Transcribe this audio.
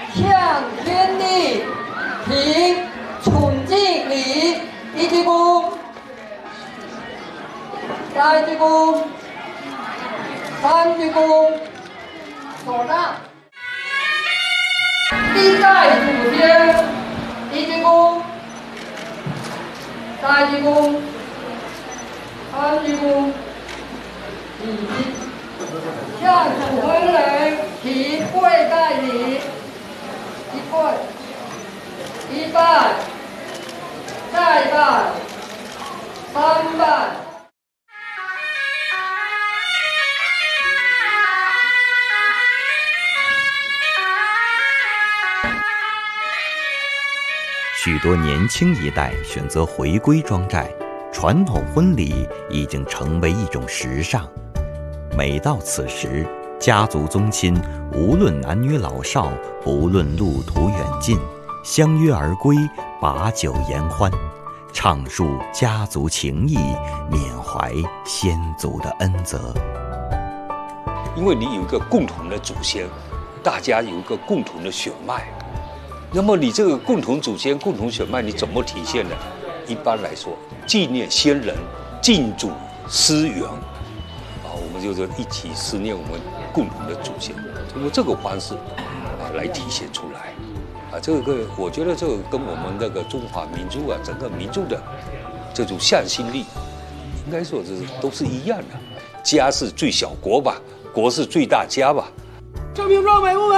向天地平崇敬礼，一鞠躬，再鞠躬，三鞠躬，手上。历代祖先，一鞠躬，再鞠躬，三鞠躬，礼。向祖恩人提跪拜礼，一跪，一拜，再拜，三拜。 许多年轻一代选择回归庄寨，传统婚礼已经成为一种时尚。每到此时，家族宗亲无论男女老少，不论路途远近，相约而归，把酒言欢，畅述家族情谊，缅怀先祖的恩泽。 因为你有一个共同的祖先，大家有一个共同的血脉，那么你这个共同祖先、共同血脉，你怎么体现呢？一般来说，纪念先人，敬祖思源。我们就是一起思念我们共同的祖先，通过这个方式来体现出来。这个我觉得这个跟我们那个中华民族整个民族的这种向心力，应该说都是一样的。家是最小国吧，国是最大家吧。 郑平说美不美？